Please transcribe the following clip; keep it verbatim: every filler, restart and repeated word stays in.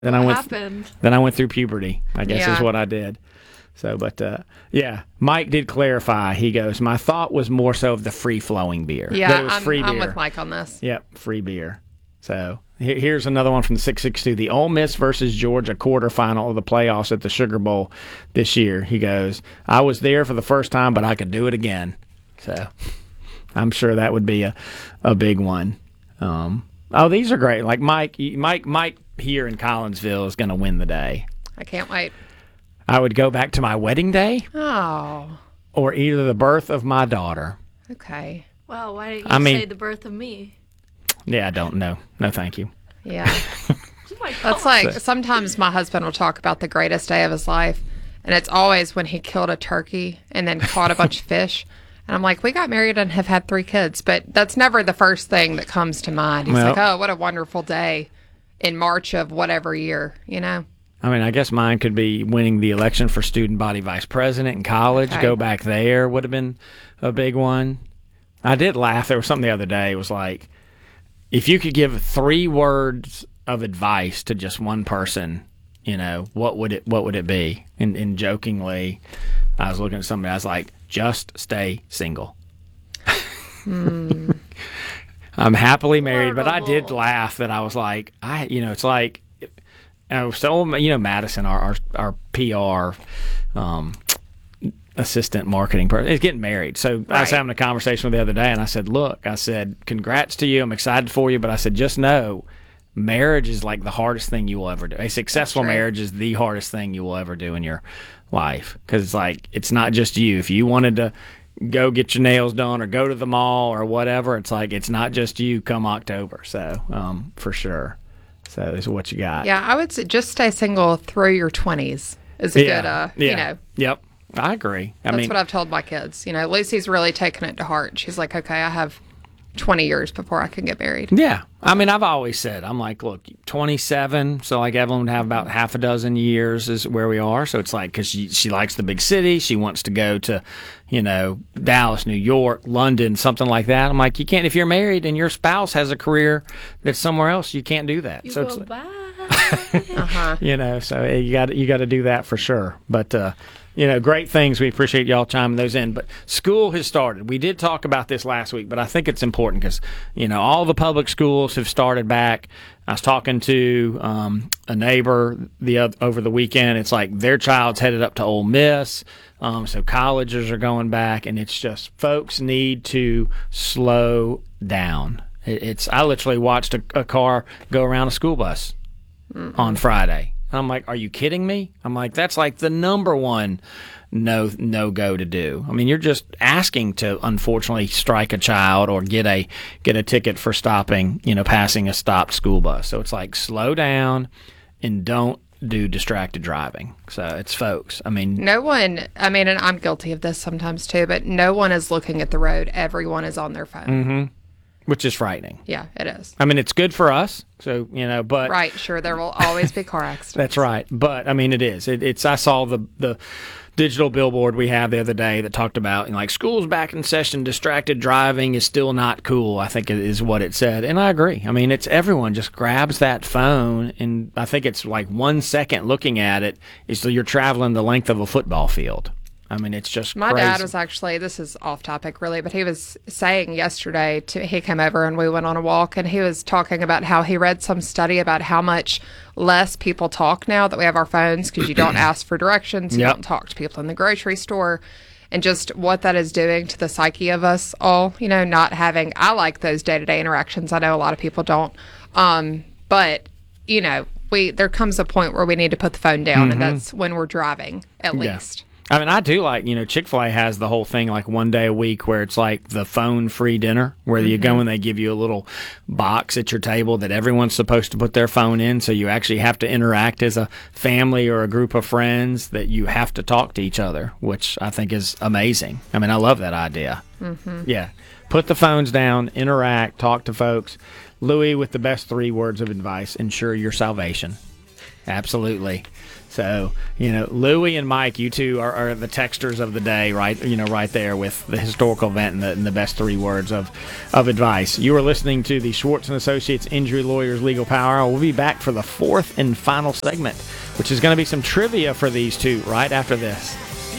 Then what I went. happened? Then I went through puberty. I guess Yeah. is what I did. So, but uh, yeah, Mike did clarify. He goes, my thought was more so of the free flowing beer. Yeah, that it was I'm, free I'm beer. with Mike on this. Yep, free beer. So here- here's another one from the six six two. The Ole Miss versus Georgia quarterfinal of the playoffs at the Sugar Bowl this year. He goes, I was there for the first time, but I could do it again. So I'm sure that would be a, a big one. Um, oh, these are great. Like Mike, Mike, Mike here in Collinsville is going to win the day. I can't wait. I would go back to my wedding day Oh, or either the birth of my daughter. okay. Wow, why didn't you I mean- say the birth of me? Yeah, I don't know. No, thank you. Yeah. Oh my That's God. like sometimes my husband will talk about the greatest day of his life, and it's always when he killed a turkey and then caught a bunch of fish. And I'm like, we got married and have had three kids, but that's never the first thing that comes to mind. He's Well- like, oh, what a wonderful day in March of whatever year, you know? I mean, I guess mine could be winning the election for student body vice president in college. Okay. Go back there would have been a big one. I did laugh. There was something the other day. It was like, if you could give three words of advice to just one person, you know, what would it what would it be? And, and jokingly, I was looking at somebody. I was like, just stay single. Hmm. I'm happily married, but I did Horrible. laugh that I was like, I, you know, it's like, oh, so you know, Madison, our our, our P R um, assistant marketing person, is getting married. So I was Right. having a conversation with her the other day, and I said, look, I said, congrats to you. I'm excited for you, but I said, just know, marriage is like the hardest thing you will ever do. A successful That's right. marriage is the hardest thing you will ever do in your life, because it's like, it's not just you. If you wanted to go get your nails done or go to the mall or whatever, it's like, it's not just you come October. So um, for sure. So this is what you got. Yeah, I would say just stay single through your twenties is a Yeah. good, uh, yeah. you know, Yep. I agree. I that's mean, what I've told my kids. You know, Lucy's really taken it to heart. She's like, okay, I have twenty years before I can get married. yeah. I mean, I've always said, I'm like, look, twenty-seven. So like Evelyn would have about half a dozen years is where we are. So it's like, because she, she likes the big city. She wants to go to, you know, Dallas, New York, London, something like that. I'm like, you can't, if you're married and your spouse has a career that's somewhere else, you can't do that. You so go it's, back. Uh-huh. you know, so eh, you got you got to do that for sure. But uh, you know, great things. We appreciate y'all chiming those in. But school has started. We did talk about this last week, but I think it's important because you know all the public schools have started back. I was talking to um, a neighbor the oth- over the weekend. It's like their child's headed up to Ole Miss, um, so colleges are going back, and it's just folks need to slow down. It, it's I literally watched a, a car go around a school bus on Friday. And I'm like, are you kidding me? I'm like, that's like the number one no no go to do. I mean, you're just asking to unfortunately strike a child or get a get a ticket for stopping, you know, passing a stopped school bus. So it's like slow down and don't do distracted driving. So it's folks. I mean, No one, I mean, and I'm guilty of this sometimes too, but no one is looking at the road. Everyone is on their phone. Mm-hmm. which is frightening. Yeah, it is. I mean, it's good for us. So, you know, but Right, sure, there will always be car accidents. that's right. But I mean, it is. It, it's. I saw the the digital billboard we have the other day that talked about, you know, like school's back in session. Distracted driving is still not cool, I think is what it said, and I agree. I mean, it's everyone just grabs that phone, and I think it's like one second looking at it is so you're traveling the length of a football field. I mean, it's just My crazy. dad was actually, this is off topic really, but he was saying yesterday, to, he came over and we went on a walk, and he was talking about how he read some study about how much less people talk now that we have our phones, because you don't ask for directions, you Yep. don't talk to people in the grocery store, and just what that is doing to the psyche of us all, you know, not having, I like those day-to-day interactions. I know a lot of people don't. Um, but, you know, we there comes a point where we need to put the phone down, and that's when we're driving, at Yeah. least. I mean, I do like, you know, Chick-fil-A has the whole thing like one day a week where it's like the phone-free dinner, where you go and they give you a little box at your table that everyone's supposed to put their phone in, so you actually have to interact as a family or a group of friends, that you have to talk to each other, which I think is amazing. I mean, I love that idea. Mm-hmm. Yeah. Put the phones down, interact, talk to folks. Louis with the best three words of advice: ensure your salvation. Absolutely. So, you know, Louie and Mike, you two are, are the texters of the day, right? You know, right there with the historical event and the, and the best three words of, of advice. You are listening to the Schwartz and Associates Injury Lawyers Legal Power. We'll be back for the fourth and final segment, which is going to be some trivia for these two right after this.